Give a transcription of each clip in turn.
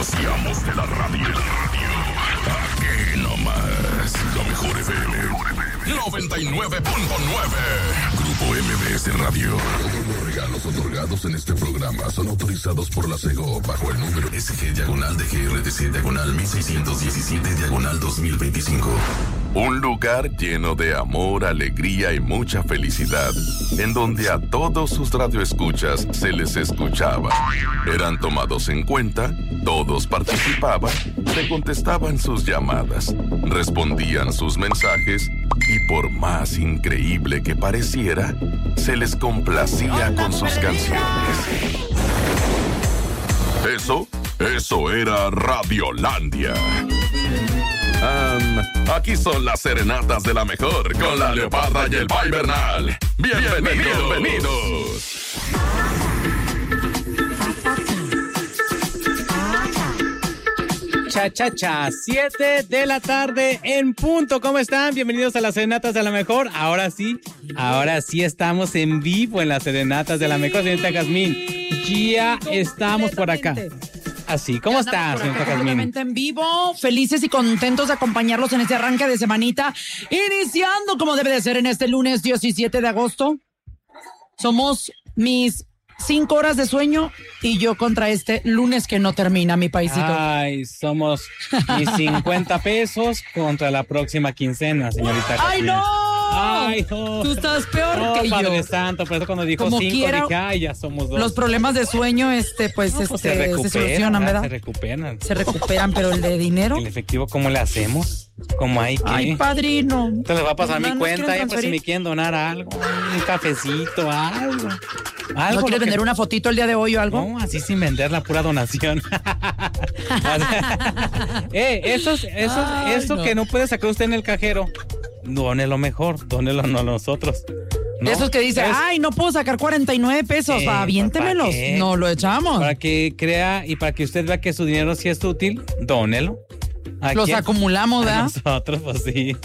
Seamos de la radio. Aquí nomás. La mejor FM. 99.9. Grupo MBS Radio. Todos los regalos otorgados en este programa son autorizados por la SEGO bajo el número SG-DGRTC/1617/2025. Un lugar lleno de amor, alegría y mucha felicidad, en donde a todos sus radioescuchas se les escuchaba. Eran tomados en cuenta, todos participaban, se contestaban sus llamadas, respondían sus mensajes y por más increíble que pareciera, se les complacía con sus canciones. Eso era Radiolandia. Aquí son las serenatas de la mejor con la Leoparda y el Pai Bernal. Bienvenidos. Cha, 7 de la tarde en punto. ¿Cómo están? Bienvenidos a las Serenatas de la Mejor. Ahora sí estamos en vivo en las Serenatas de la Mejor, señorita Jazmín. Ya estamos por acá. Así, ¿cómo estás, señorita Jazmín? Completamente en vivo, felices y contentos de acompañarlos en este arranque de semanita, iniciando como debe de ser en este lunes 17 de agosto. Somos mis 5 horas de sueño y yo contra este lunes que no termina, mi paisito. Ay, somos mis 50 pesos contra la próxima quincena, señorita Jazmín. ¡Ay, no! Ay, no. Tú estás peor que Padre yo. Santo, por eso cuando dijo Como 5, quiera, dije, ay, ya somos 2. Los problemas de sueño, se solucionan, ¿verdad? Se recuperan. Se recuperan, pero el de dinero. El efectivo, ¿cómo le hacemos? ¿Cómo hay que? Ay, padrino. Te les va a pasar mi ¿nos cuenta, quieren ya pues si me quieren donar algo, un cafecito, algo. ¿No quieres vender una fotito el día de hoy o algo? No, así sin vender, la pura donación. Eso no. Que no puede sacar usted en el cajero, dónelo mejor, dónelo no a nosotros. ¿No? Esos que dicen, ay, no puedo sacar 49 pesos, aviéntemelos. No lo echamos. Para que crea y para que usted vea que su dinero sí es útil, dónelo. Los acumulamos, ¿verdad? Nosotros, pues sí.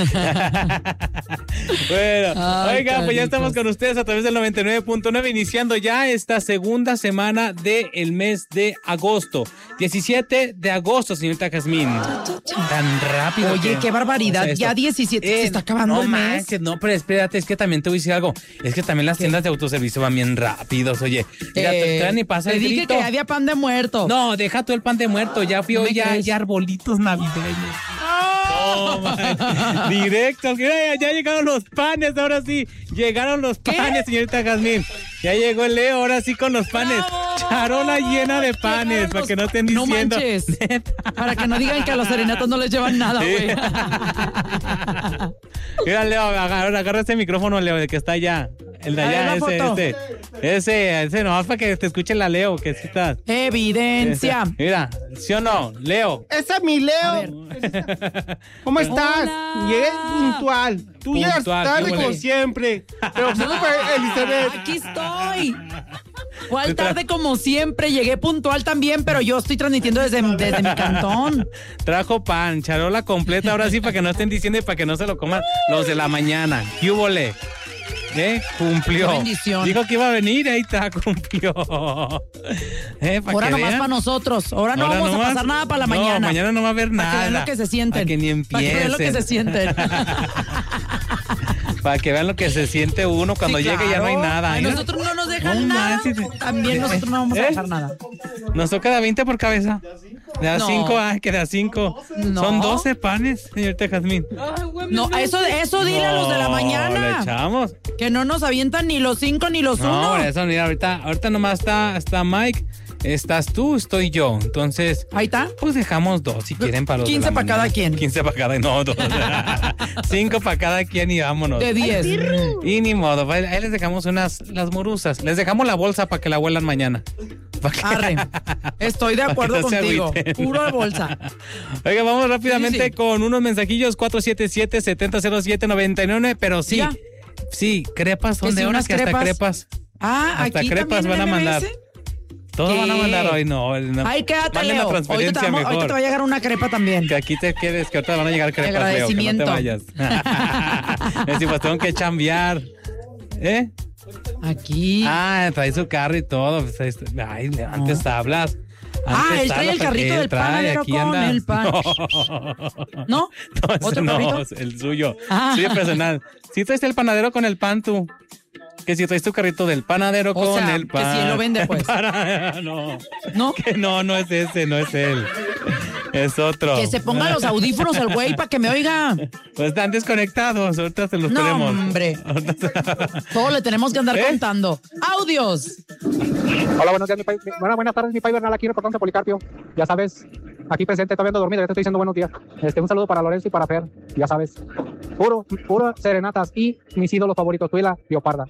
Bueno, oiga, pues ya estamos con ustedes a través del 99.9, iniciando ya esta segunda semana del mes de agosto. 17 de agosto, señorita Jazmín. Tan rápido. Oye, qué barbaridad. Ya 17, se está acabando el mes. No, pero espérate, es que también te voy a decir algo. Es que también las tiendas de autoservicio van bien rápidos, oye. Mira, ni pasa el grito. Te dije que había pan de muerto. No, deja tú el pan de muerto. Ya fui hoy, ya arbolitos navideños. Oh, directo. Ya llegaron los panes, ahora sí. Llegaron los panes, señorita Jazmín. Ya llegó el Leo, ahora sí con los panes. ¡Bravo! Charola llena de panes, para que no estén diciendo. No manches. Para que no digan que a los serenatos no les llevan nada, güey. Sí. Mira, Leo, agarra ese micrófono, Leo, de que está allá. El de allá, ese nomás para que te escuche la Leo, que sí estás. Evidencia. Mira, ¿sí o no, Leo? Esa es mi Leo. ¿Cómo estás? Hola. Llegué puntual. Tú llegas tarde como siempre. Pero Elizabeth. Aquí estoy. ¿Cuál tarde como siempre? Llegué puntual también, pero yo estoy transmitiendo desde mi cantón. Trajo pan, charola completa, ahora sí, para que no estén diciendo y para que no se lo coman los de la mañana. ¿Qué húbole? Cumplió. Qué bendición. Dijo que iba a venir, ahí está, cumplió. Ahora nomás para nosotros. Ahora no vamos a pasar nada para la mañana. No, mañana no va a haber nada. Para que vean lo que se sienten. Para que ni empiecen. Para que vean lo que se sienten. Para que vean lo que se siente uno cuando llegue y ya no hay nada. Ay, nosotros no nos dejan nada. También nosotros no vamos a dejar nada. Nos toca de 20 por cabeza. De a 5, que de a 5. No. Son 12 panes, señorita Jazmín. No, eso dile a los de la mañana. Le echamos. Que no nos avientan ni los 5 ni los 1. No, por eso, mira, ahorita nomás está Mike. Estás tú, estoy yo. Entonces, ahí está. Pues dejamos 2 si quieren para los 15 para cada quien. 15 para cada, no, 2. 5 para cada quien y vámonos. De 10. Y ni modo, ahí les dejamos las morusas. Les dejamos la bolsa para que la huelan mañana. Arre. Estoy de acuerdo contigo. Puro bolsa. Oiga, vamos rápidamente con unos mensajillos. 477-7007-99. Pero sí, ¿ya? Sí, crepas son de horas que hasta crepas. Hasta aquí crepas van a mandar. Todos van a mandar hoy, no. Ay, quédate, Leo. Hoy te te va a llegar una crepa también. Que aquí te quedes, que ahorita van a llegar crepas, Leo, que no te vayas. Es decir, pues tengo que chambear. Aquí. Trae su carro y todo. Ay, antes hablas. Él trae el carrito del panadero con el pan. ¿No? ¿Otro carrito? No, el suyo. Suyo personal. Sí traes el panadero con el pan, tú. Que si traes tu carrito del panadero con el pan. Que si él lo vende, pues. No. ¿No? Que no es ese, no es él. Es otro. Que se ponga los audífonos al güey para que me oiga. Pues están desconectados, ahorita se los ponemos. No, hombre. Todo le tenemos que andar contando. ¡Audios! Hola, buenos días, mi país. Buenas tardes, mi país Bernal, aquí reportante Policarpio. Ya sabes, aquí presente, todavía ando dormido, ya te estoy diciendo buenos días. Un saludo para Lorenzo y para Fer, ya sabes. Puro serenatas y mis ídolos favoritos, tú y la Leoparda.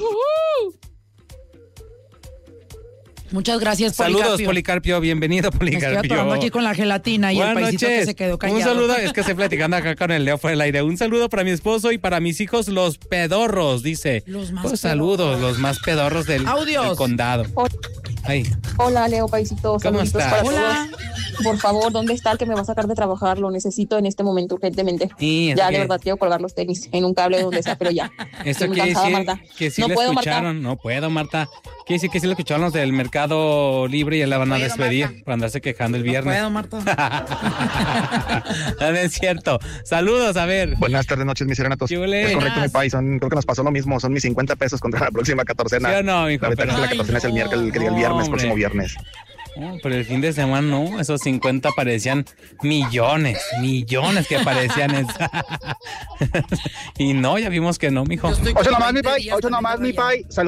Muchas gracias, Policarpio. Saludos, Policarpio. Bienvenido, Policarpio. Me estoy atorando aquí con la gelatina y buenas el paisito noches. Que se quedó callado. Un saludo, es que estoy platicando acá con el Leo fuera del aire. Un saludo para mi esposo y para mis hijos, los pedorros, dice. Los más saludos, los más pedorros del condado. Hola, Leo, paisito. ¿Cómo estás? Hola. Por favor, ¿dónde está el que me va a sacar de trabajar? Lo necesito en este momento urgentemente. Sí, ya, de verdad, quiero colgar los tenis en un cable donde sea, pero ya. Eso quiere decir que sí no le escucharon. Marta. No puedo, Marta. Quiere decir que sí le escucharon los del Mercado Libre y ya la van a despedir Marta. Por andarse quejando el viernes. No puedo, Marta. No es cierto. Saludos, a ver. Buenas tardes, noches, mis serenatos. Es correcto, mi país. Creo que nos pasó lo mismo. Son mis 50 pesos contra la próxima catorcena. ¿Sí o no, hijo? La verdad es que la catorcena es el miércoles, el viernes, próximo viernes. Pero el fin de semana no, esos 50 parecían millones que parecían y no, ya vimos que no, mijo. 8 nomás, mi país.